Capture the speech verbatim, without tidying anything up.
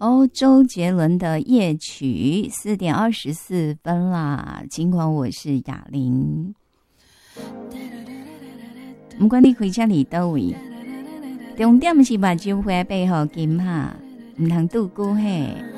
哦，周杰伦的夜曲，四点二十四分啦。尽管我是哑铃，不管你开车里倒位，重点是目睭花背后金哈，唔通度过嘿。